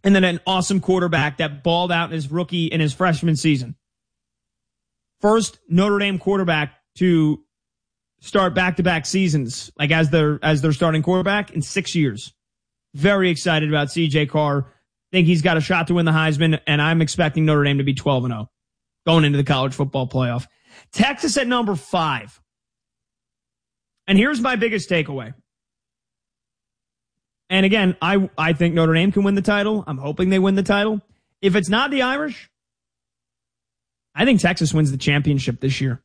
and then an awesome quarterback that balled out in his freshman season. First Notre Dame quarterback to start back-to-back seasons, like as their starting quarterback in 6 years. Very excited about CJ Carr. Think he's got a shot to win the Heisman, and I'm expecting Notre Dame to be 12-0 going into the college football playoff. Texas at number 5. And here's my biggest takeaway. And again, I think Notre Dame can win the title. I'm hoping they win the title. If it's not the Irish, I think Texas wins the championship this year.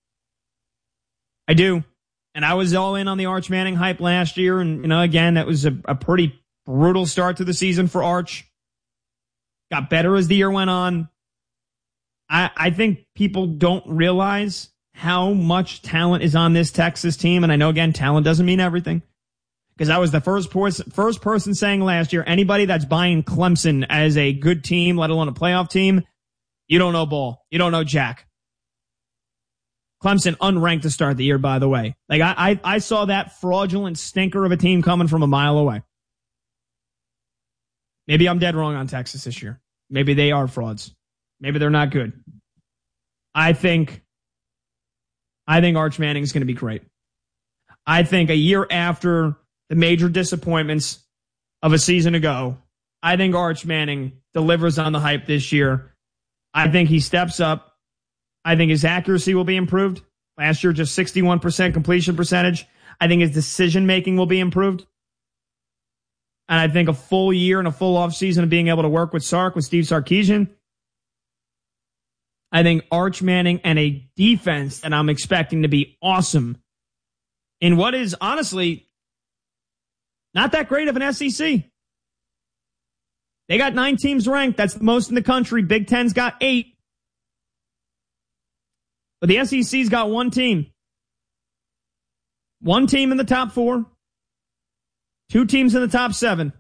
I do. And I was all in on the Arch Manning hype last year. And, again, that was a pretty brutal start to the season for Arch. Got better as the year went on. I think people don't realize how much talent is on this Texas team. And I know, again, talent doesn't mean everything. Because I was the first person saying last year, anybody that's buying Clemson as a good team, let alone a playoff team, you don't know ball. You don't know jack. Clemson unranked to start the year, by the way. Like I saw that fraudulent stinker of a team coming from a mile away. Maybe I'm dead wrong on Texas this year. Maybe they are frauds. Maybe they're not good. I think Arch Manning is going to be great. I think a year after the major disappointments of a season ago, I think Arch Manning delivers on the hype this year. I think he steps up. I think his accuracy will be improved. Last year, just 61% completion percentage. I think his decision-making will be improved. And I think a full year and a full offseason of being able to work with Steve Sarkisian. I think Arch Manning and a defense that I'm expecting to be awesome in what is honestly not that great of an SEC. They got 9 teams ranked. That's the most in the country. Big Ten's got 8. But the SEC's got 1 team. 1 team in the top 4. 2 teams in the top 7.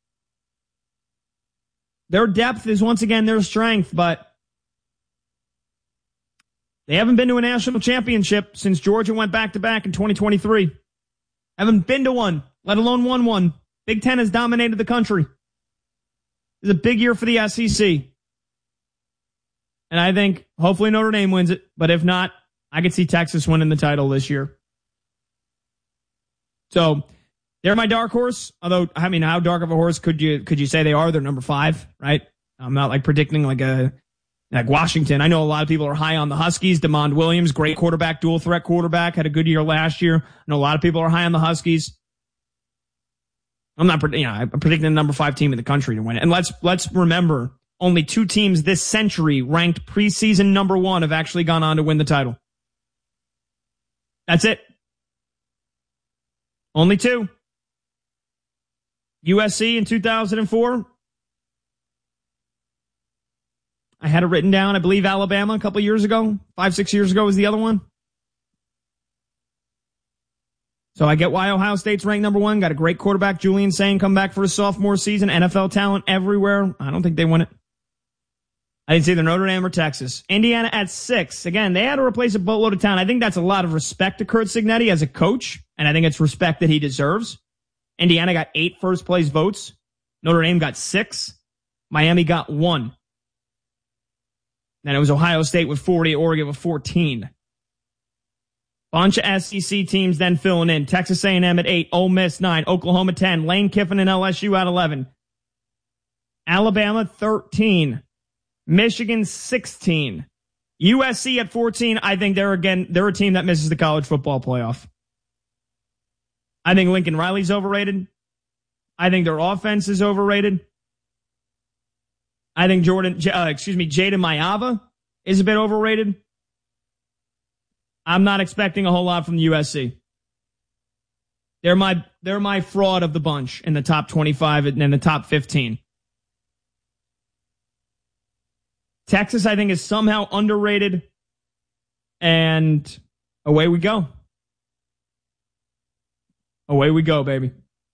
Their depth is once again their strength, but they haven't been to a national championship since Georgia went back-to-back in 2023. Haven't been to one, let alone won one. Big Ten has dominated the country. It's a big year for the SEC. And I think hopefully Notre Dame wins it. But if not, I could see Texas winning the title this year. So they're my dark horse. Although, I mean, how dark of a horse could you say they are? They're number 5, right? I'm not like predicting like Washington. I know a lot of people are high on the Huskies. DeMond Williams, great quarterback, dual threat quarterback, had a good year last year. I know a lot of people are high on the Huskies. I'm predicting the number 5 team in the country to win it. And let's remember, only 2 teams this century ranked preseason number 1 have actually gone on to win the title. That's it. Only 2. USC in 2004. I had it written down. I believe Alabama a couple years ago. 5-6 years ago was the other one. So I get why Ohio State's ranked number 1. Got a great quarterback, Julian Sain, come back for his sophomore season. NFL talent everywhere. I don't think they win it. I didn't see either Notre Dame or Texas. Indiana at 6. Again, they had to replace a boatload of talent. I think that's a lot of respect to Curt Cignetti as a coach, and I think it's respect that he deserves. Indiana got 8 first-place votes. Notre Dame got 6. Miami got 1. Then it was Ohio State with 40, Oregon with 14. Bunch of SEC teams then filling in. Texas A&M at 8, Ole Miss 9, Oklahoma 10, Lane Kiffin and LSU at 11. Alabama 13, Michigan 16, USC at 14. I think they're a team that misses the college football playoff. I think Lincoln Riley's overrated. I think their offense is overrated. I think Jaden Mayava is a bit overrated. I'm not expecting a whole lot from the USC. They're my fraud of the bunch in the top 25 and in the top 15. Texas, I think, is somehow underrated. And away we go. Away we go, baby.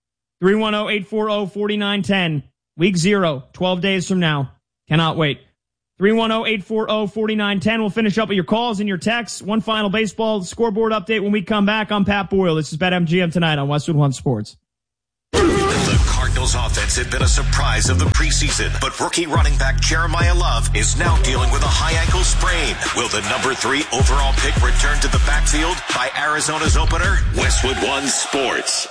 310-840-4910. Week 0, 12 days from now. Cannot wait. 310-840-4910. We'll finish up with your calls and your texts. One final baseball scoreboard update when we come back. I'm Pat Boyle. This is BetMGM tonight on Westwood One Sports. The Cardinals Eagles offense had been a surprise of the preseason, but rookie running back Jeremiah Love is now dealing with a high ankle sprain. Will the number 3 overall pick return to the backfield by Arizona's opener? Westwood One Sports.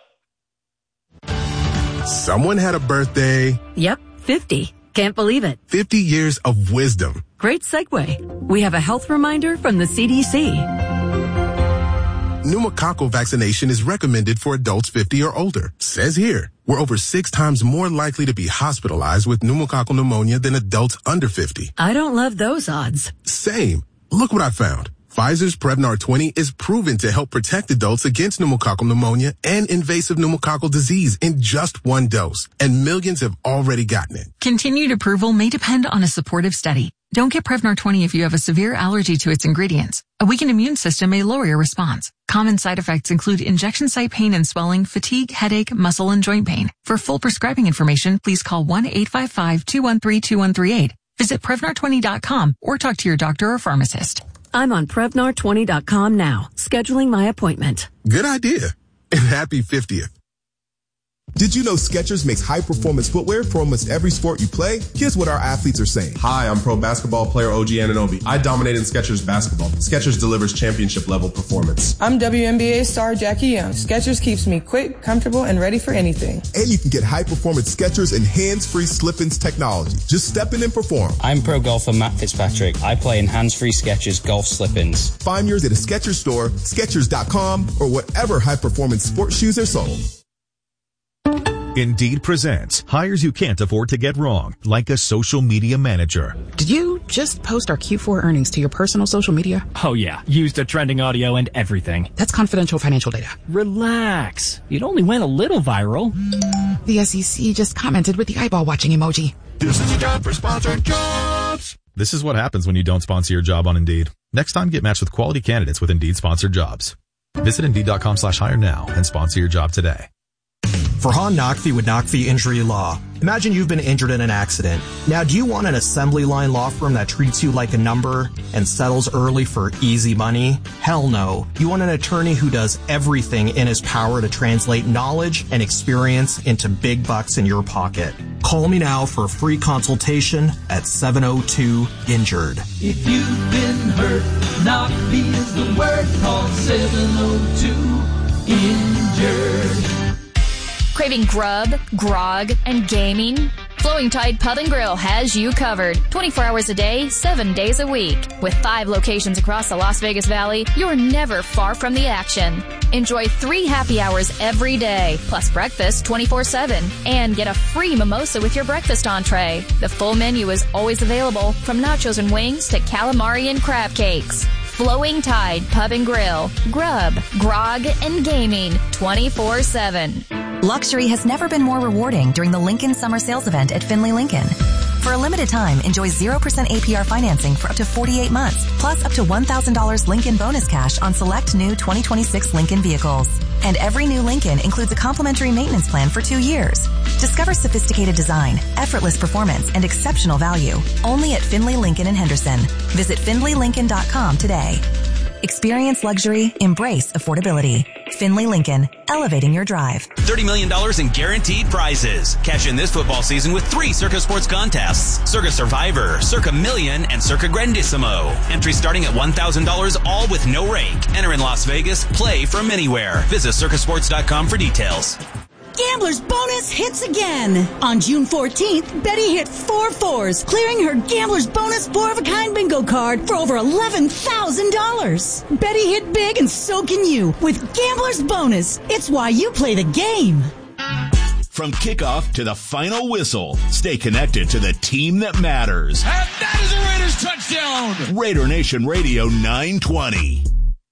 Someone had a birthday. Yep, 50. Can't believe it. 50 years of wisdom. Great segue. We have a health reminder from the CDC. Pneumococcal vaccination is recommended for adults 50 or older. Says here, we're over 6 times more likely to be hospitalized with pneumococcal pneumonia than adults under 50. I don't love those odds. Same. Look what I found. Pfizer's Prevnar 20 is proven to help protect adults against pneumococcal pneumonia and invasive pneumococcal disease in just 1 dose, and millions have already gotten it. Continued approval may depend on a supportive study. Don't get Prevnar 20 if you have a severe allergy to its ingredients. A weakened immune system may lower your response. Common side effects include injection site pain and swelling, fatigue, headache, muscle, and joint pain. For full prescribing information, please call 1-855-213-2138. Visit Prevnar20.com or talk to your doctor or pharmacist. I'm on Prevnar20.com now, scheduling my appointment. Good idea. And happy 50th. Did you know Skechers makes high-performance footwear for almost every sport you play? Here's what our athletes are saying. Hi, I'm pro basketball player OG Anunoby. I dominate in Skechers basketball. Skechers delivers championship-level performance. I'm WNBA star Jackie Young. Skechers keeps me quick, comfortable, and ready for anything. And you can get high-performance Skechers and hands-free slip-ins technology. Just step in and perform. I'm pro golfer Matt Fitzpatrick. I play in hands-free Skechers golf slip-ins. Find yours at a Skechers store, Skechers.com, or whatever high-performance sports shoes are sold. Indeed presents hires you can't afford to get wrong, like a social media manager. Did you just post our Q4 earnings to your personal social media? Oh yeah, used the trending audio and everything. That's confidential financial data. Relax. It only went a little viral. The SEC just commented with the eyeball watching emoji. This is a job for sponsored jobs. This is what happens when you don't sponsor your job on Indeed. Next time, get matched with quality candidates with Indeed sponsored jobs. Visit Indeed.com/hire now and sponsor your job today. Farhan Naqvi with Naqvi Injury Law. Imagine you've been injured in an accident. Now, do you want an assembly line law firm that treats you like a number and settles early for easy money? Hell no. You want an attorney who does everything in his power to translate knowledge and experience into big bucks in your pocket. Call me now for a free consultation at 702-INJURED. If you've been hurt, Naqvi is the word. Call 702-INJURED. Craving grub, grog, and gaming? Flowing Tide Pub and Grill has you covered. 24 hours a day, 7 days a week. With 5 locations across the Las Vegas Valley, you're never far from the action. Enjoy 3 happy hours every day, plus breakfast 24/7. And get a free mimosa with your breakfast entree. The full menu is always available, from nachos and wings to calamari and crab cakes. Flowing Tide Pub and Grill. Grub, grog, and gaming 24/7. Luxury has never been more rewarding during the Lincoln Summer Sales Event at Findlay Lincoln. For a limited time, enjoy 0% APR financing for up to 48 months, plus up to $1,000 Lincoln bonus cash on select new 2026 Lincoln vehicles. And every new Lincoln includes a complimentary maintenance plan for 2 years. Discover sophisticated design, effortless performance, and exceptional value. Only at Findlay Lincoln in Henderson. Visit FindlayLincoln.com today. Experience luxury, embrace affordability. Findlay Lincoln, elevating your drive. $30 million in guaranteed prizes. Cash in this football season with 3 Circa Sports contests. Circa Survivor, Circa Million, and Circa Grandissimo. Entry starting at $1,000, all with no rake. Enter in Las Vegas, play from anywhere. Visit circasports.com for details. Gambler's Bonus hits again. On June 14th, Betty hit 4 4s, clearing her Gambler's Bonus 4-of-a-kind bingo card for over $11,000. Betty hit big, and so can you with Gambler's Bonus. It's why you play the game. From kickoff to the final whistle, stay connected to the team that matters. And that is a Raiders touchdown. Raider Nation Radio 920.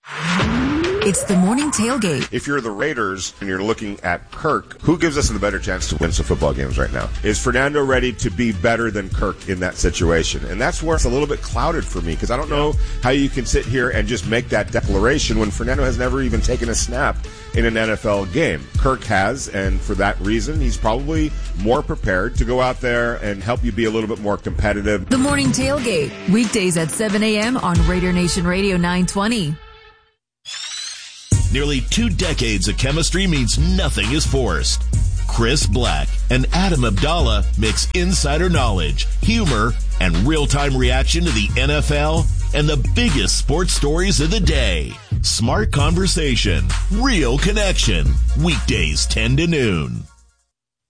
It's the morning tailgate. If you're the Raiders and you're looking at Kirk, who gives us the better chance to win some football games right now? Is Fernando ready to be better than Kirk in that situation? And that's where it's a little bit clouded for me, because I don't know how you can sit here and just make that declaration when Fernando has never even taken a snap in an NFL game. Kirk has, and for that reason, he's probably more prepared to go out there and help you be a little bit more competitive. The morning tailgate, weekdays at 7 a.m. on Raider Nation Radio 920. Nearly 2 decades of chemistry means nothing is forced. Chris Black and Adam Abdallah mix insider knowledge, humor, and real-time reaction to the NFL and the biggest sports stories of the day. Smart conversation, real connection. Weekdays 10 to noon.